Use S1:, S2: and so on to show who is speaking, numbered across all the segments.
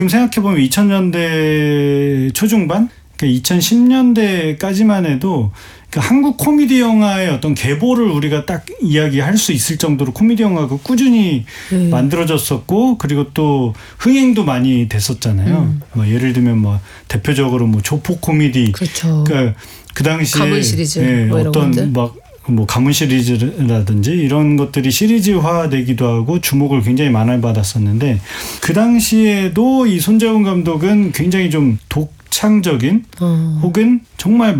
S1: 지금 생각해보면 2000년대 초중반? 그러니까 2010년대까지만 해도 그 한국 코미디 영화의 어떤 계보를 우리가 딱 이야기할 수 있을 정도로 코미디 영화가 꾸준히 만들어졌었고, 그리고 또 흥행도 많이 됐었잖아요. 뭐 예를 들면 뭐 대표적으로 뭐 조폭 코미디,
S2: 그렇죠.
S1: 그러니까 그 당시에
S2: 가문 시리즈, 뭐 이런
S1: 어떤
S2: 것들.
S1: 뭐 가문 시리즈라든지 이런 것들이 시리즈화되기도 하고 주목을 굉장히 많이 받았었는데, 그 당시에도 이 손재원 감독은 굉장히 좀 독창적인 혹은 정말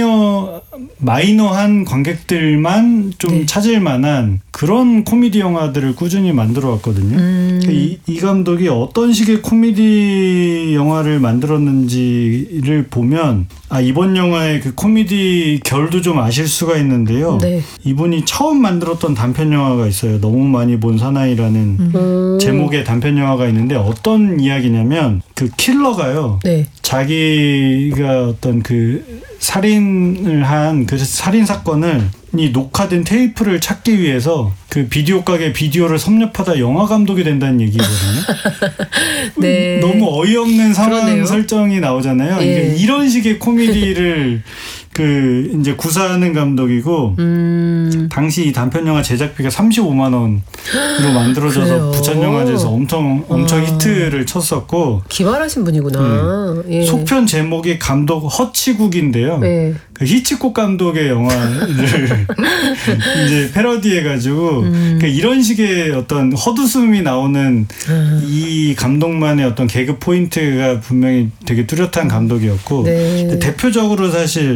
S1: 마이너한 관객들만 좀 찾을 만한 그런 코미디 영화들을 꾸준히 만들어 왔거든요. 이 감독이 어떤 식의 코미디 영화를 만들었는지를 보면 이번 영화의 그 코미디 결도 좀 아실 수가 있는데요.
S2: 네.
S1: 이분이 처음 만들었던 단편 영화가 있어요. 너무 많이 본 사나이라는 제목의 단편 영화가 있는데, 어떤 이야기냐면 그 킬러가요.
S2: 네.
S1: 자기가 어떤 그 살인을 한 그 살인 사건을 이 녹화된 테이프를 찾기 위해서 그 비디오 가게 비디오를 섭렵하다 영화 감독이 된다는 얘기거든요.
S2: 네.
S1: 너무 어이없는 상황
S2: 그러네요.
S1: 설정이 나오잖아요.
S2: 예.
S1: 그러니까 이런 식의 코미디를 이제 구사하는 감독이고, 당시 이 단편 영화 제작비가 35만 원으로 만들어져서
S2: 그래요.
S1: 부천영화제에서 엄청 히트를 쳤었고,
S2: 기발하신 분이구나. 예.
S1: 속편 제목이 감독 허치국인데요.
S2: 네.
S1: 그 히치콕 감독의 영화를 이제 패러디해가지고 그러니까 이런 식의 어떤 헛웃음이 나오는 이 감독만의 어떤 개그 포인트가 분명히 되게 뚜렷한 감독이었고,
S2: 네.
S1: 대표적으로 사실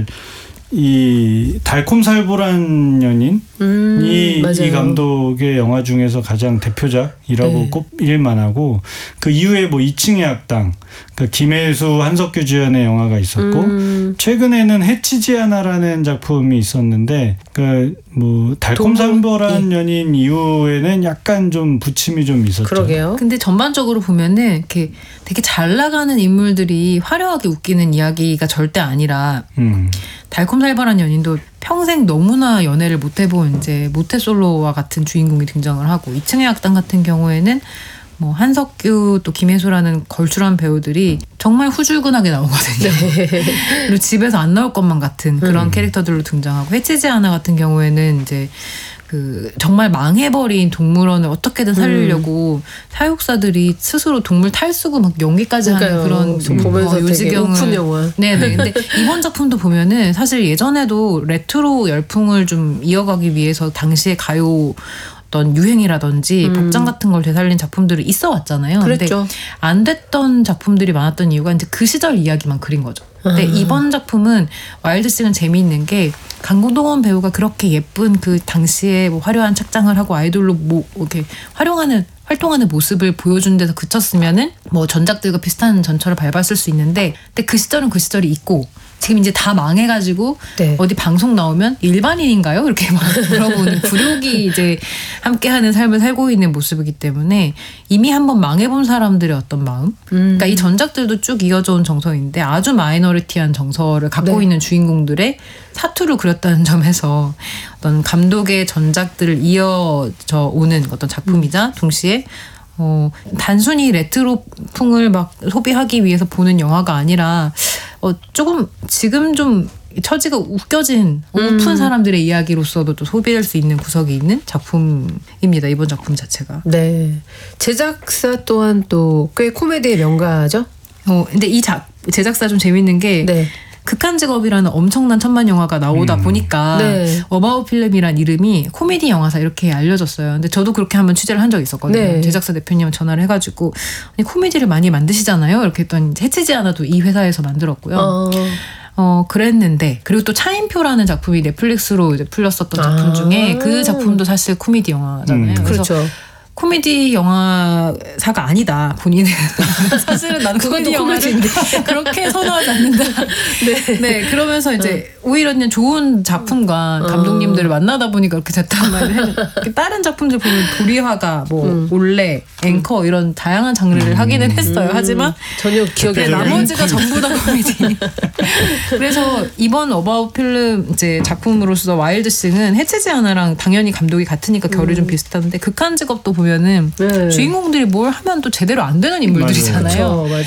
S1: 이 달콤살벌한 연인이 이 감독의 영화 중에서 가장 대표작이라고 꼽을 만하고, 그 이후에 뭐 2층의 악당, 그 김혜수 한석규 주연의 영화가 있었고, 최근에는 해치지 않아라는 작품이 있었는데, 그 뭐 달콤살벌한 연인 이후에는 약간 좀 부침이 좀 있었죠.
S2: 그러게요.
S3: 근데 전반적으로 보면은 이렇게 되게 잘 나가는 인물들이 화려하게 웃기는 이야기가 절대 아니라, 달콤살벌한 연인도 평생 너무나 연애를 못 해본 이제 모태솔로와 같은 주인공이 등장을 하고, 2층의 악당 같은 경우에는 뭐 한석규 또 김혜수라는 걸출한 배우들이 정말 후줄근하게 나오거든요. 그리고 집에서 안 나올 것만 같은 그런 캐릭터들로 등장하고, 해치지 않아 같은 경우에는 이제 그 정말 망해버린 동물원을 어떻게든 살리려고 사육사들이 스스로 동물 탈수고 막 연기까지 하는 그런
S2: 보면서 되게 우픈 영화.
S3: 네네. 근데 이번 작품도 보면은 사실 예전에도 레트로 열풍을 좀 이어가기 위해서 당시에 가요 어떤 유행이라든지 복장 같은 걸 되살린 작품들이 있어 왔잖아요.
S2: 그랬죠.
S3: 근데 안 됐던 작품들이 많았던 이유가 이제 그 시절 이야기만 그린 거죠. 근데 이번 작품은 와일드싱은 재미있는 게, 강동원 배우가 그렇게 예쁜 그 당시에 뭐 화려한 착장을 하고 아이돌로 뭐 이렇게 활동하는 모습을 보여준 데서 그쳤으면은 뭐 전작들과 비슷한 전철을 밟았을 수 있는데, 근데 그 시절은 그 시절이 있고, 지금 이제 다 망해가지고 어디 방송 나오면 일반인인가요? 이렇게 막 물어보는 굴욕이 이제 함께하는 삶을 살고 있는 모습이기 때문에, 이미 한번 망해본 사람들의 어떤 마음, 그러니까 이 전작들도 쭉 이어져 온 정서인데 아주 마이너리티한 정서를 갖고 있는 주인공들의 사투를 그렸다는 점에서 어떤 감독의 전작들을 이어져 오는 어떤 작품이자 동시에 단순히 레트로풍을 막 소비하기 위해서 보는 영화가 아니라 조금 지금 좀 처지가 웃겨진 오픈 사람들의 이야기로서도 또 소비할 수 있는 구석이 있는 작품입니다. 이번 작품 자체가.
S2: 네. 제작사 또한 또 꽤 코미디의 명가죠.
S3: 근데 이 제작사 좀 재밌는 게, 극한 직업이라는 엄청난 천만 영화가 나오다 보니까 어바웃 필름이란 이름이 코미디 영화사 이렇게 알려졌어요. 근데 저도 그렇게 한번 취재를 한 적이 있었거든요. 제작사 대표님 전화를 해가지고, 아니 코미디를 많이 만드시잖아요. 이렇게 했더니 해치지 않아도 이 회사에서 만들었고요. 그랬는데, 그리고 또 차인표라는 작품이 넷플릭스로 이제 풀렸었던 작품 중에 그 작품도 사실 코미디 영화잖아요. 그래서
S2: 그렇죠.
S3: 코미디 영화사가 아니다, 본인은. 사실은 나는 코미디 영화를 그렇게 선호하지 않는다. 네, 그러면서 이제 오히려 그냥 좋은 작품과 감독님들을 만나다 보니까 그렇게 됐단 말이에요. 다른 작품들 보면 도리화가 뭐 올레, 앵커 이런 다양한 장르를 하기는 했어요. 하지만
S2: 전혀 기억이 안 나요.
S3: 나머지가 전부 다 코미디. 그래서 이번 어바웃 필름 이제 작품으로서 와일드싱은 해치지 않아랑 당연히 감독이 같으니까 결이 좀 비슷한데, 극한 직업도 보면 보면은
S2: 네.
S3: 주인공들이 뭘 하면 또 제대로 안 되는 인물들이잖아요.
S2: 맞아요.